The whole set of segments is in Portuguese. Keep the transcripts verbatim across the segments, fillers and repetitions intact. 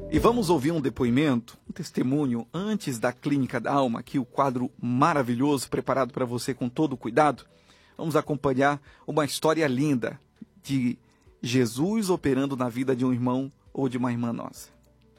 E vamos ouvir um depoimento, um testemunho, antes da Clínica da Alma, aqui o quadro maravilhoso preparado para você com todo cuidado. Vamos acompanhar uma história linda de Jesus operando na vida de um irmão ou de uma irmã nossa.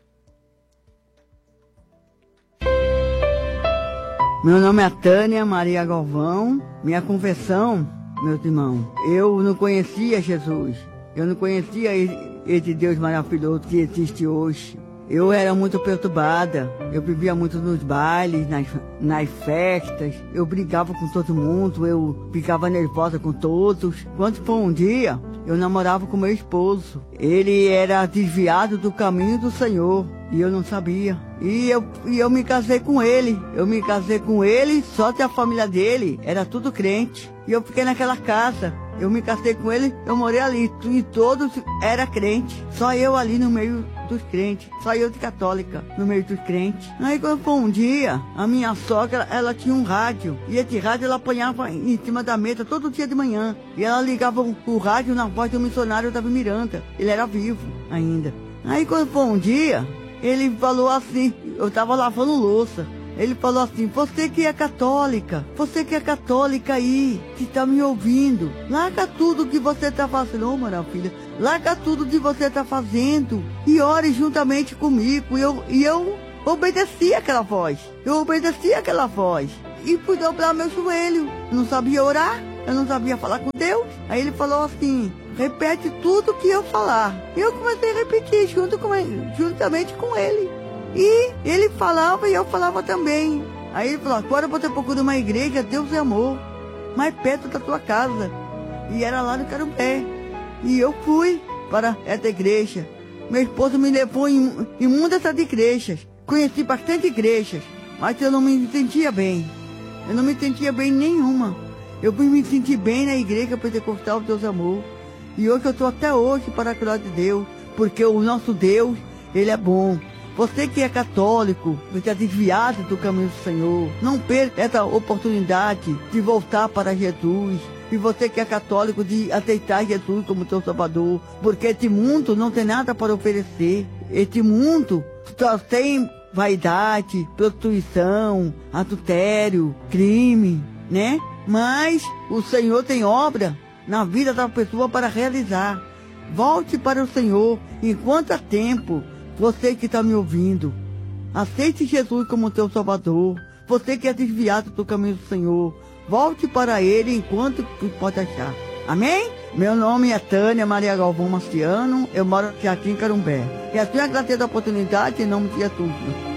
Meu nome é Tânia Maria Galvão. Minha confissão, meus irmãos, eu não conhecia Jesus. Eu não conhecia esse Deus maravilhoso que existe hoje. Eu era muito perturbada, eu vivia muito nos bailes, nas, nas festas, eu brigava com todo mundo, eu ficava nervosa com todos. Quando foi um dia, eu namorava com meu esposo. Ele era desviado do caminho do Senhor e eu não sabia. E eu, e eu me casei com ele, eu me casei com ele, só que a família dele era tudo crente. E eu fiquei naquela casa. Eu me casei com ele, eu morei ali, e todos eram crentes. Só eu ali no meio dos crentes, só eu de católica, no meio dos crentes. Aí quando foi um dia, a minha sogra, ela tinha um rádio, e esse rádio ela apanhava em cima da mesa todo dia de manhã. E ela ligava o rádio na voz do missionário Davi Miranda, ele era vivo ainda. Aí quando foi um dia, ele falou assim, eu estava lavando louça. Ele falou assim, você que é católica, você que é católica aí, que está me ouvindo, larga tudo que você está fazendo, ô, minha filha, larga tudo que você está fazendo e ore juntamente comigo. E eu, e eu obedeci aquela voz, eu obedeci aquela voz e fui dobrar meu joelho. Eu não sabia orar, eu não sabia falar com Deus. Aí ele falou assim, repete tudo que eu falar. E eu comecei a repetir junto com ele, juntamente com ele. E ele falava e eu falava também. Aí ele falou, agora você procura uma igreja, Deus é amor, mais perto da tua casa. E era lá no Carumbé. E eu fui para essa igreja. Meu esposo me levou em, em uma dessas igrejas. Conheci bastante igrejas, mas eu não me sentia bem. Eu não me sentia bem nenhuma. Eu fui me sentir bem na igreja pentecostal Deus é amor. E hoje eu estou até hoje para a glória de Deus, porque o nosso Deus, Ele é bom. Você que é católico, você é desviado do caminho do Senhor, não perca essa oportunidade de voltar para Jesus. E você que é católico, de aceitar Jesus como teu Salvador, porque este mundo não tem nada para oferecer. Este mundo só tem vaidade, prostituição, adultério, crime, né? Mas o Senhor tem obra na vida da pessoa para realizar. Volte para o Senhor enquanto há tempo. Você que está me ouvindo, aceite Jesus como teu Salvador. Você que é desviado do caminho do Senhor, volte para Ele enquanto pode achar. Amém? Meu nome é Tânia Maria Galvão Marciano, eu moro aqui em Carumbé. E assim eu agradeço a oportunidade em nome de Jesus.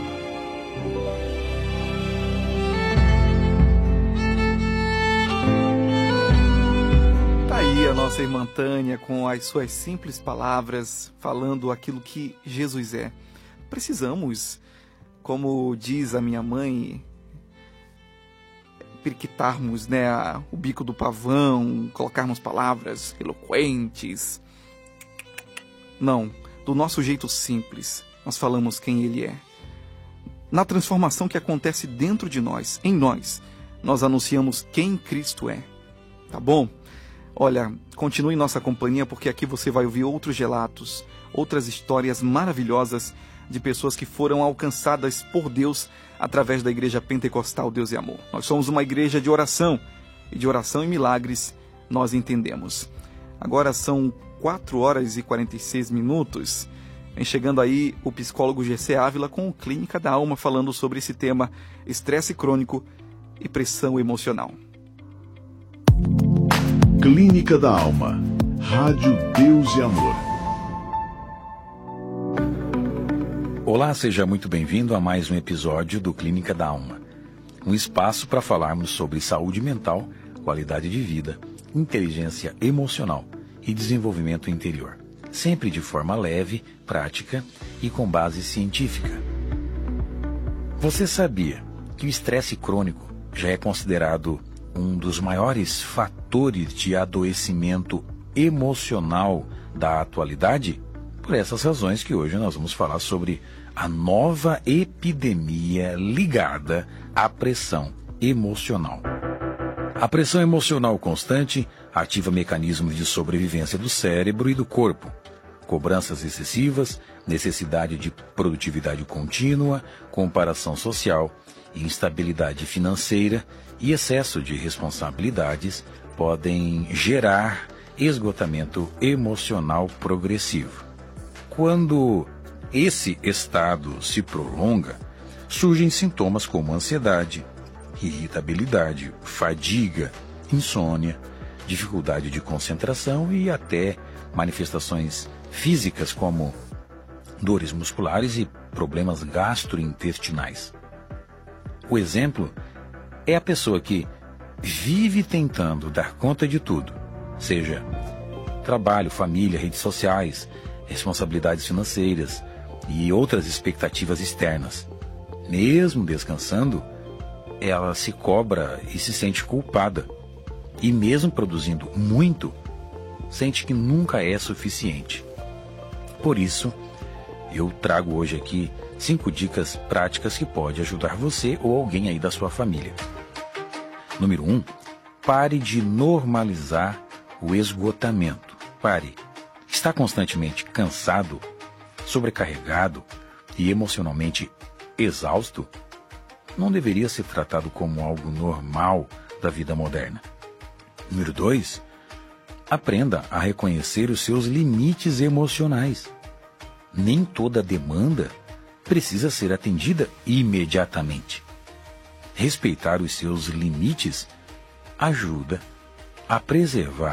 Aí a nossa irmã Tânia, com as suas simples palavras, falando aquilo que Jesus é. Precisamos, como diz a minha mãe, periquitarmos, né, o bico do pavão, colocarmos palavras eloquentes. Não, do nosso jeito simples, nós falamos quem Ele é. Na transformação que acontece dentro de nós, em nós, nós anunciamos quem Cristo é. Tá bom? Olha, continue em nossa companhia, porque aqui você vai ouvir outros relatos, outras histórias maravilhosas de pessoas que foram alcançadas por Deus através da Igreja Pentecostal Deus e Amor. Nós somos uma igreja de oração, e de oração e milagres nós entendemos. Agora são quatro horas e quarenta e seis minutos. Vem chegando aí o psicólogo G C Ávila com o Clínica da Alma, falando sobre esse tema, estresse crônico e pressão emocional. Clínica da Alma, Rádio Deus e Amor. Olá, seja muito bem-vindo a mais um episódio do Clínica da Alma. Um espaço para falarmos sobre saúde mental, qualidade de vida, inteligência emocional e desenvolvimento interior. Sempre de forma leve, prática e com base científica. Você sabia que o estresse crônico já é considerado um dos maiores fatores de adoecimento emocional da atualidade? Por essas razões que hoje nós vamos falar sobre a nova epidemia ligada à pressão emocional. A pressão emocional constante ativa mecanismos de sobrevivência do cérebro e do corpo, cobranças excessivas, necessidade de produtividade contínua, comparação social, instabilidade financeira e excesso de responsabilidades podem gerar esgotamento emocional progressivo. Quando esse estado se prolonga, surgem sintomas como ansiedade, irritabilidade, fadiga, insônia, dificuldade de concentração e até manifestações físicas como dores musculares e problemas gastrointestinais. O exemplo é a pessoa que vive tentando dar conta de tudo, seja trabalho, família, redes sociais, responsabilidades financeiras e outras expectativas externas. Mesmo descansando, ela se cobra e se sente culpada. E mesmo produzindo muito, sente que nunca é suficiente. Por isso, eu trago hoje aqui cinco dicas práticas que podem ajudar você ou alguém aí da sua família. Número um, pare de normalizar o esgotamento. Pare. Está constantemente cansado, sobrecarregado e emocionalmente exausto? Não deveria ser tratado como algo normal da vida moderna. Número dois, aprenda a reconhecer os seus limites emocionais. Nem toda demanda precisa ser atendida imediatamente. Respeitar os seus limites ajuda a preservar